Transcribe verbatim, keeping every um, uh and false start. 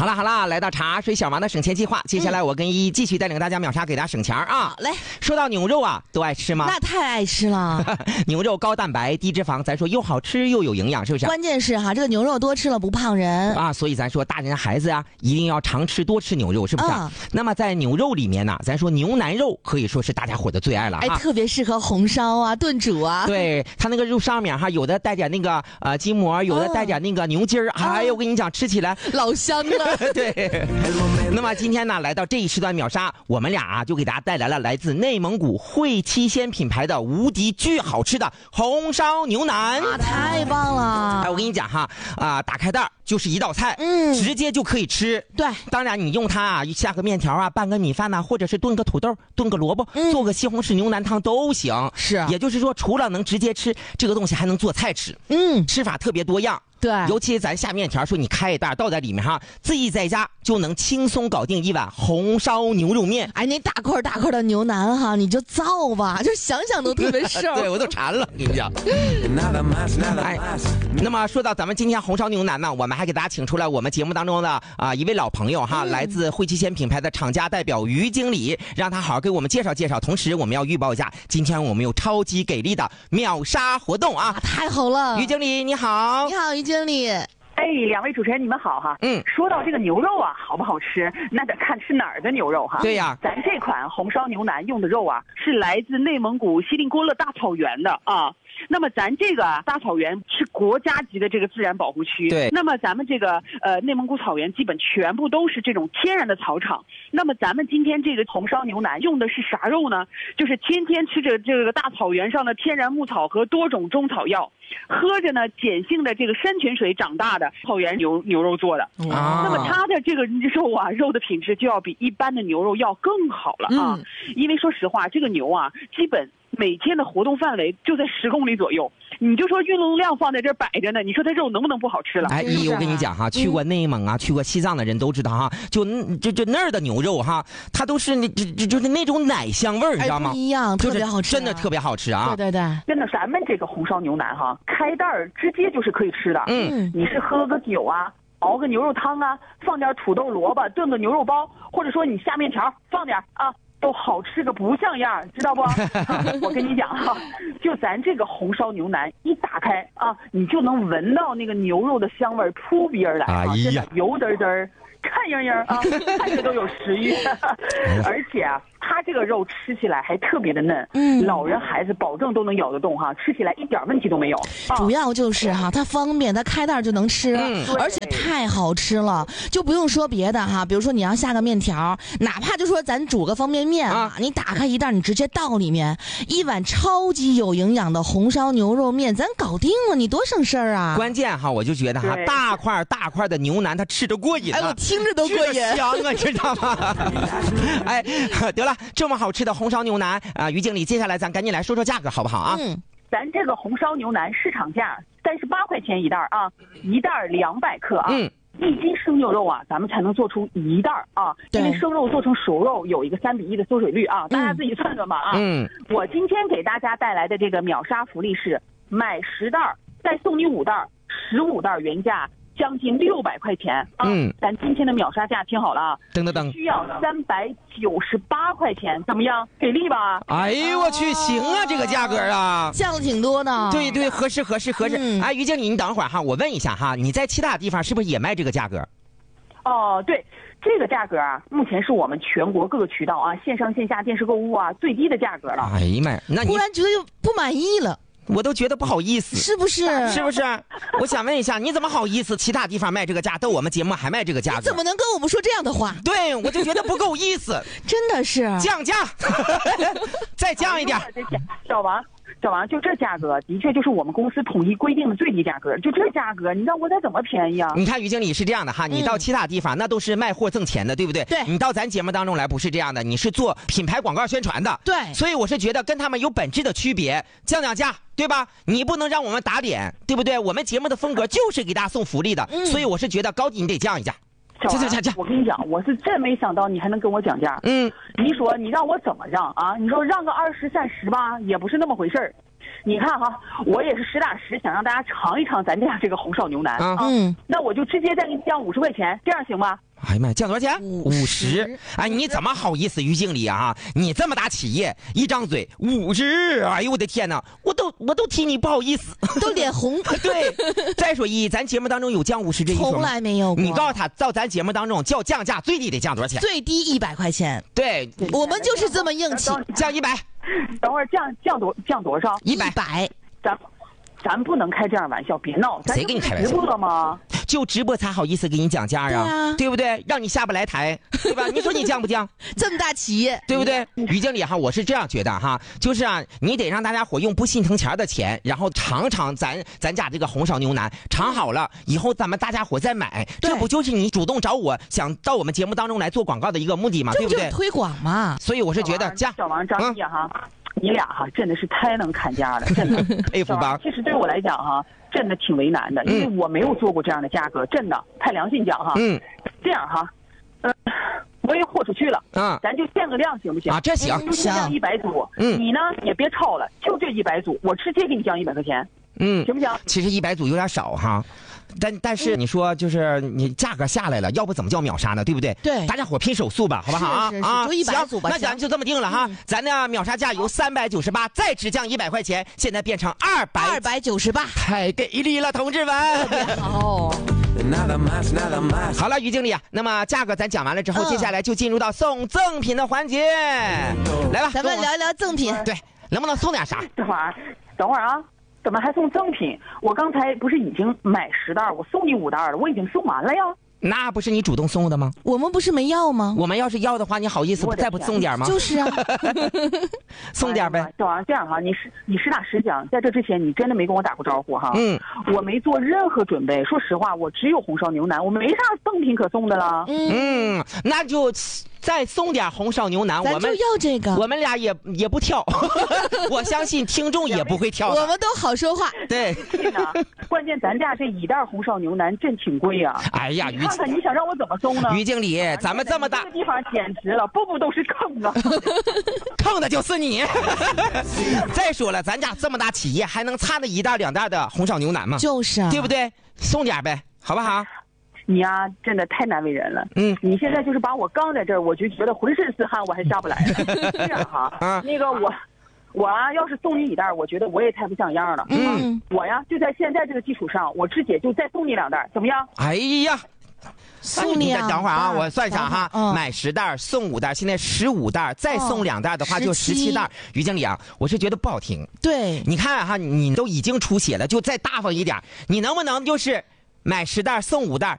好了好了，来到茶水小王的省钱计划，接下来我跟依依继续带领大家秒杀，给大家省钱啊！ 好嘞。 说到牛肉啊，都爱吃吗？ 那太爱吃了。 牛肉高蛋白低脂肪，咱说又好吃又有营养，是不是？ 关键是哈，这个牛肉多吃了不胖人啊，所以咱说大人孩子啊，一定要常吃多吃牛肉，是不是？啊、那么在牛肉里面呢，咱说牛腩肉可以说是大家伙的最爱了， 哎，特别适合红烧啊、炖煮啊。 对，它那个肉上面哈，有的带点那个呃筋膜，有的带点那个牛筋儿，哎呦，我跟你讲，吃起来老香了。 对。那么今天呢，来到这一时段秒杀，我们俩啊就给大家带来了来自内蒙古会七鲜品牌的无敌巨好吃的红烧牛腩啊，太棒了！ 哎，我跟你讲哈，啊、呃，打开袋就是一道菜， 嗯， 直接就可以吃。 对， 当然你用它啊下个面条啊，拌个米饭呐、啊，或者是炖个土豆、炖个萝卜、嗯，做个西红柿牛腩汤都行。 是， 也就是说，除了能直接吃这个东西，还能做菜吃。 嗯， 吃法特别多样。 对， 尤其咱下面条，说你开一袋倒在里面哈，自己在家就能轻松搞定一碗红烧牛肉面。 哎，那大块大块的牛腩哈，你就造吧，就想想都特别瘦。 对，我都馋了，跟你讲。哎，那么说到咱们今天红烧牛腩呢，我们还给大家请出来我们节目当中的啊、呃、一位老朋友哈、嗯，来自会七鲜品牌的厂家代表于经理，让他好好给我们介绍介绍。同时，我们要预报一下，今天我们有超级给力的秒杀活动啊！ 啊太好了， 于经理你好， 你好，于经理。 哎，两位主持人你们好哈。 嗯， 说到这个牛肉啊，好不好吃，那得看吃哪儿的牛肉哈。 对呀， 咱这款红烧牛腩用的肉啊，是来自内蒙古锡林郭勒大草原的啊。那么咱这个大草原是国家级的这个自然保护区， 对。 那么咱们这个呃内蒙古草原基本全部都是这种天然的草场。那么咱们今天这个红烧牛腩用的是啥肉呢？就是天天吃着这个大草原上的天然牧草和多种中草药，喝着呢碱性的这个山泉水长大的草原牛牛肉做的。 啊。 那么它的这个肉啊，肉的品质就要比一般的牛肉要更好了啊。嗯、因为说实话，这个牛啊，基本每天的活动范围就在十公里左右，你就说运动量放在这儿摆着呢，你说它肉能不能不好吃了？ 哎，姨，我跟你讲哈，去过内蒙啊，嗯、去过西藏的人都知道哈，就就就那儿的牛肉哈，它都是那就就就是那种奶香味儿，你知道吗？ 不一样，特别好吃、啊， 真的特别好吃啊！ 对对对， 真的，咱们这个红烧牛腩哈，开袋儿直接就是可以吃的。 嗯， 你是喝个酒啊，熬个牛肉汤啊，放点土豆萝卜炖个牛肉包，或者说你下面条放点啊。都好吃个不像样，知道不？我跟你讲哈，就咱这个红烧牛腩一打开啊，你就能闻到那个牛肉的香味扑鼻而来啊， 哎呀， 油嘚嘚，看样样啊，看着都有食欲。而且啊，它这个肉吃起来还特别的嫩，嗯，老人孩子保证都能咬得动哈，吃起来一点问题都没有。 啊、主要就是哈，它方便，它开袋就能吃，嗯、而且太好吃了，就不用说别的哈，比如说你要下个面条，哪怕就说咱煮个方便面啊，你打开一袋，你直接倒里面，一碗超级有营养的红烧牛肉面，咱搞定了，你多省事儿啊！ 关键哈，我就觉得哈，大块大块的牛腩，它吃着过瘾、啊， 哎，我听着都过瘾， 香啊，知道吗？哎，得了，这么好吃的红烧牛腩啊、呃，于经理，接下来咱赶紧来说说价格好不好啊？ 嗯，咱这个红烧牛腩市场价三十八块钱一袋啊，一袋两百克啊。嗯。一斤生牛肉啊，咱们才能做出一袋啊，因为生肉做成熟肉有一个三比一的缩水率啊，大家自己算算吧啊。嗯。我今天给大家带来的这个秒杀福利是买十袋再送你五袋，十五袋原价将近六百块钱啊！嗯，咱今天的秒杀价听好了啊， 噔噔噔， 需要三百九十八块钱，怎么样？给力吧？ 哎呦我去，行啊，这个价格啊， 降了挺多的。 对对，合适合适合适。嗯、哎，于经理，你等会儿哈，我问一下哈，你在其他地方是不是也卖这个价格？ 哦，对，这个价格啊，目前是我们全国各个渠道啊，线上线下电视购物啊最低的价格了。 哎呀妈呀，那你忽然觉得又不满意了。 我都觉得不好意思， 是不是？ 是不是？我想问一下，你怎么好意思？其他地方卖这个价，到我们节目还卖这个价格？ 你怎么能跟我们说这样的话？ 对，我就觉得不够意思。 真的是降价，再降一点。 小王，小王，就这价格，的确就是我们公司统一规定的最低价格，就这价格，你让我再怎么便宜啊？ 你看于经理是这样的哈，你到其他地方、嗯、那都是卖货挣钱的，对不对？ 对。 你到咱节目当中来不是这样的，你是做品牌广告宣传的。 对。 所以我是觉得跟他们有本质的区别，降降价。对吧？你不能让我们打脸，对不对？我们节目的风格就是给大家送福利的，嗯、所以我是觉得高低你得降一降。 降降降降！我跟你讲，我是真没想到你还能跟我讲价。嗯，你说你让我怎么让啊？你说让个二十三十吧，也不是那么回事儿。你看哈，我也是实打实想让大家尝一尝咱家这个红烧牛腩啊。嗯，那我就直接再给你降五十块钱，这样行吗？ 哎呀妈，降多少钱？ 五十。 哎，你怎么好意思，于经理啊？你这么大企业，一张嘴五十，哎呦我的天哪，我都我都替你不好意思， 都脸红。 对，再说一，咱节目当中有降五十这一说吗？ 从来没有过。 你告诉他，到咱节目当中叫降价最低得降多少钱？ 最低一百块钱。 对， 我们就是这么硬气， 降一百。 等会儿降降多降多少？ 一百。 咱咱不能开这样玩笑，别闹。 谁跟你开玩笑？ 直播了吗？ 就直播才好意思给你讲价啊，对啊，对不对？让你下不来台，对吧？你说你降不降？ 这么大企业， 对不对？于经理哈，我是这样觉得哈，就是啊，你得让大家伙用不心疼钱的钱，然后尝尝咱咱家这个红烧牛腩，尝好了以后咱们大家伙再买，这不就是你主动找我想到我们节目当中来做广告的一个目的吗？对不对？ 推广嘛。 所以我是觉得价。 小王张毅哈。嗯你俩哈真的是太能砍价了，真的佩服吧？ 其实对我来讲哈，真的挺为难的，因为我没有做过这样的价格，真的太良心讲哈。 嗯， 这样哈，呃，我也豁出去了，嗯，咱就限个量行不行？ 啊，这行， 行，降一百组，嗯，你呢也别超了，就这一百组，我直接给你降一百块钱， 嗯， 行不行？ 其实一百组有点少哈。但但是你说就是你价格下来了，要不怎么叫秒杀呢？对不对？ 对， 大家伙拼手速吧，好不好啊？ 啊，就一百组吧。 那咱就这么定了哈，咱的秒杀价由三百九十八再只降一百块钱，现在变成二百二百九十八， 太给力了，同志们！ 特别好。 好了，于经理啊，那么价格咱讲完了之后，接下来就进入到送赠品的环节，来吧， 咱们聊一聊赠品。 对，能不能送点啥？ 等会儿，等会儿啊。怎么还送赠品？我刚才不是已经买十袋，我送你五袋了，我已经送完了呀。 那不是你主动送的吗？ 我们不是没要吗？ 我们要是要的话，你好意思再不送点吗？ 就是啊， 送点呗。 小王，这样哈，你实你实打实讲，在这之前你真的没跟我打过招呼哈。 嗯， 我没做任何准备。说实话，我只有红烧牛腩，我没啥赠品可送的了。 嗯，那就再送点红烧牛腩，我们要这个， 我们俩也也不挑，我相信听众也不会挑。 我们都好说话。 对， 关键咱家这一袋红烧牛腩真挺贵呀。 哎呀，于看看你想让我怎么送呢？ 于经理，咱们这么大这个地方简直了，步步都是坑啊！ 坑的就是你。再说了，咱家这么大企业，还能差那一袋两袋的红烧牛腩吗？ 就是啊， 对不对？送点呗，好不好？ 你呀、啊，真的太难为人了。 嗯， 你现在就是把我刚在这儿，我就觉得浑身是汗，我还下不来了。这样哈，啊，那个我，我啊，要是送你一袋，我觉得我也太不像样了。 嗯， 我呀，就在现在这个基础上，我直接就再送你两袋，怎么样？ 哎呀。 送你等会儿啊，我算一下哈，嗯、买十袋送五袋，现在十五袋，再送两袋的话就十七袋。于经理啊，我是觉得不好听。 对， 你看哈，你都已经出血了，就再大方一点，你能不能就是买十袋送五袋，